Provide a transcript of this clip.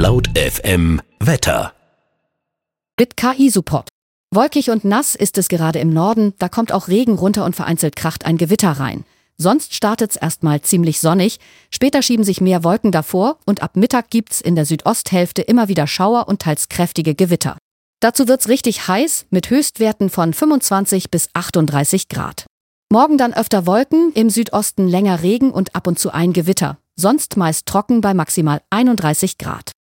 Laut FM Wetter. Mit KI-Support. Wolkig und nass ist es gerade im Norden, da kommt auch Regen runter und vereinzelt kracht ein Gewitter rein. Sonst startet's erstmal ziemlich sonnig, später schieben sich mehr Wolken davor und ab Mittag gibt's in der Südosthälfte immer wieder Schauer und teils kräftige Gewitter. Dazu wird's richtig heiß mit Höchstwerten von 25 bis 38 Grad. Morgen dann öfter Wolken, im Südosten länger Regen und ab und zu ein Gewitter. Sonst meist trocken bei maximal 31 Grad.